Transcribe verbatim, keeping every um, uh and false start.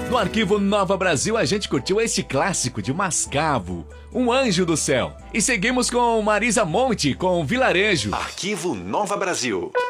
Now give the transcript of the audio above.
No Arquivo Nova Brasil, a gente curtiu este clássico de Mascavo, Um Anjo do Céu. E seguimos com Marisa Monte, com Vilarejo. Arquivo Nova Brasil.